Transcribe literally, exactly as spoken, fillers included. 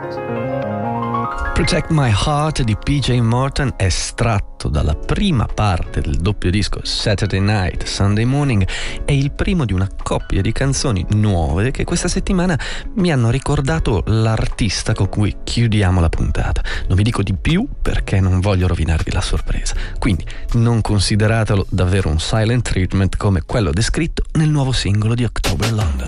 Protect My Heart di P J Morton, estratto dalla prima parte del doppio disco Saturday Night, Sunday Morning, è il primo di una coppia di canzoni nuove che questa settimana mi hanno ricordato l'artista con cui chiudiamo la puntata. Non vi dico di più perché non voglio rovinarvi la sorpresa, quindi non consideratelo davvero un silent treatment come quello descritto nel nuovo singolo di October London.